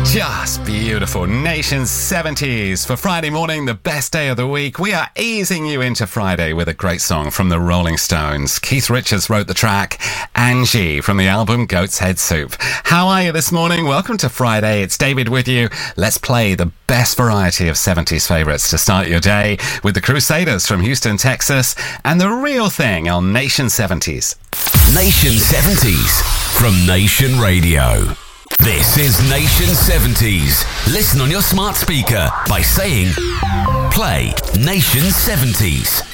Just beautiful. Nation 70s for Friday morning, the best day of the week. We are easing you into Friday with a great song from the Rolling Stones. Keith Richards wrote the track, Angie, from the album Goat's Head Soup. How are you this morning? Welcome to Friday. It's David with you. Let's play the best variety of 70s favourites to start your day with the Crusaders from Houston, Texas, and The Real Thing on Nation 70s. Nation 70s from Nation Radio. This is Nation 70s. Listen on your smart speaker by saying, play Nation 70s.